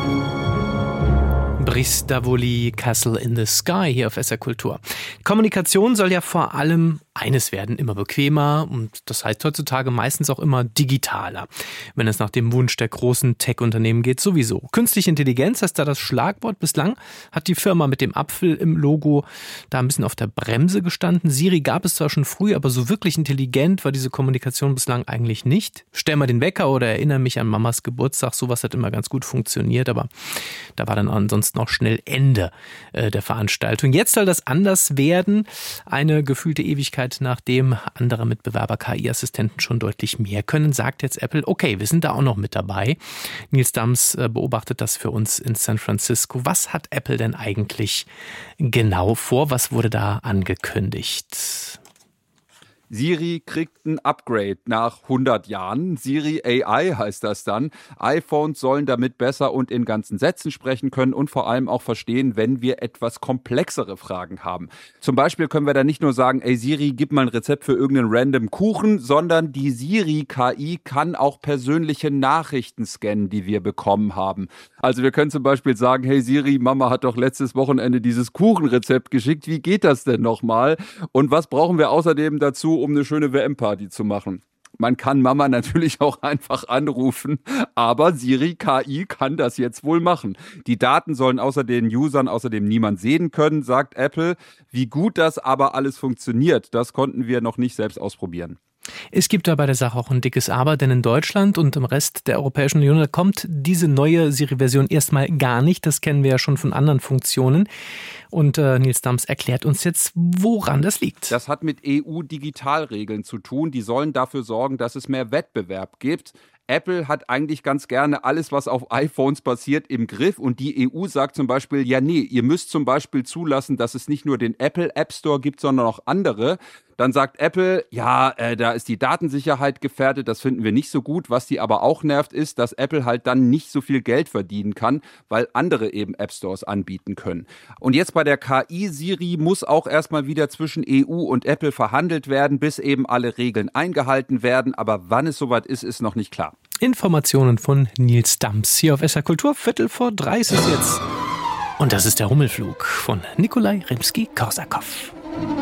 Brice Davoli, Castle in the Sky hier auf SR Kultur. Kommunikation soll ja vor allem eines werden, immer bequemer und das heißt heutzutage meistens auch immer digitaler. Wenn es nach dem Wunsch der großen Tech-Unternehmen geht, sowieso. Künstliche Intelligenz heißt da das Schlagwort. Bislang hat die Firma mit dem Apfel im Logo da ein bisschen auf der Bremse gestanden. Siri gab es zwar schon früh, aber so wirklich intelligent war diese Kommunikation bislang eigentlich nicht. Stell mal den Wecker oder erinnere mich an Mamas Geburtstag. Sowas hat immer ganz gut funktioniert, aber da war dann ansonsten auch schnell Ende der Veranstaltung. Jetzt soll das anders werden. Eine gefühlte Ewigkeit, nachdem andere Mitbewerber KI-Assistenten schon deutlich mehr können, sagt jetzt Apple, okay, wir sind da auch noch mit dabei. Nils Dams beobachtet das für uns in San Francisco. Was hat Apple denn eigentlich genau vor? Was wurde da angekündigt? Siri kriegt ein Upgrade nach 100 Jahren. Siri AI heißt das dann. iPhones sollen damit besser und in ganzen Sätzen sprechen können und vor allem auch verstehen, wenn wir etwas komplexere Fragen haben. Zum Beispiel können wir da nicht nur sagen, ey Siri, gib mal ein Rezept für irgendeinen random Kuchen, sondern die Siri-KI kann auch persönliche Nachrichten scannen, die wir bekommen haben. Also wir können zum Beispiel sagen, hey Siri, Mama hat doch letztes Wochenende dieses Kuchenrezept geschickt. Wie geht das denn nochmal? Und was brauchen wir außerdem dazu, um eine schöne WM-Party zu machen? Man kann Mama natürlich auch einfach anrufen, aber Siri KI kann das jetzt wohl machen. Die Daten sollen außer den Usern außerdem niemand sehen können, sagt Apple. Wie gut das aber alles funktioniert, das konnten wir noch nicht selbst ausprobieren. Es gibt da bei der Sache auch ein dickes Aber, denn in Deutschland und im Rest der Europäischen Union kommt diese neue Siri-Version erstmal gar nicht. Das kennen wir ja schon von anderen Funktionen. Und Nils Dams erklärt uns jetzt, woran das liegt. Das hat mit EU-Digitalregeln zu tun. Die sollen dafür sorgen, dass es mehr Wettbewerb gibt. Apple hat eigentlich ganz gerne alles, was auf iPhones passiert, im Griff. Und die EU sagt zum Beispiel, ja nee, ihr müsst zum Beispiel zulassen, dass es nicht nur den Apple App Store gibt, sondern auch andere. Dann sagt Apple, ja, da ist die Datensicherheit gefährdet, das finden wir nicht so gut. Was die aber auch nervt, ist, dass Apple halt dann nicht so viel Geld verdienen kann, weil andere eben App Stores anbieten können. Und jetzt bei der KI Siri muss auch erstmal wieder zwischen EU und Apple verhandelt werden, bis eben alle Regeln eingehalten werden. Aber wann es soweit ist, ist noch nicht klar. Informationen von Nils Dams hier auf SR Kultur. 2:45 ist es jetzt. Und das ist der Hummelflug von Nikolai Rimski-Korsakow.